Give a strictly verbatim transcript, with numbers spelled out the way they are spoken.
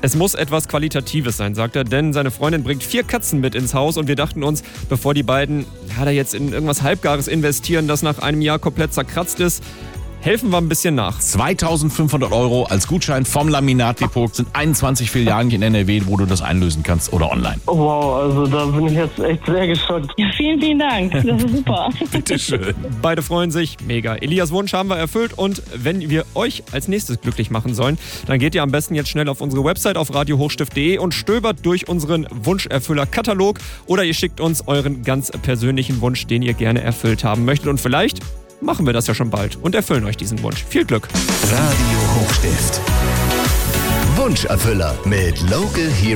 Es muss etwas Qualitatives sein, sagt er, denn seine Freundin bringt vier Katzen mit ins Haus und wir dachten uns, bevor die beiden ja, da jetzt in irgendwas Halbgares investieren, das nach einem Jahr komplett zerkratzt ist, helfen wir ein bisschen nach. zweitausendfünfhundert Euro als Gutschein vom Laminatdepot. Sind einundzwanzig Filialen in N R W, wo du das einlösen kannst oder online. Oh wow, also da bin ich jetzt echt sehr geschockt. Ja, vielen, vielen Dank. Das ist super. Bitteschön. Beide freuen sich. Mega. Elias Wunsch haben wir erfüllt und wenn wir euch als nächstes glücklich machen sollen, dann geht ihr am besten jetzt schnell auf unsere Website auf radio hochstift punkt de und stöbert durch unseren Wunscherfüller-Katalog oder ihr schickt uns euren ganz persönlichen Wunsch, den ihr gerne erfüllt haben möchtet und vielleicht machen wir das ja schon bald und erfüllen euch diesen Wunsch. Viel Glück. Radio Hochstift. Wunscherfüller mit Local Hero.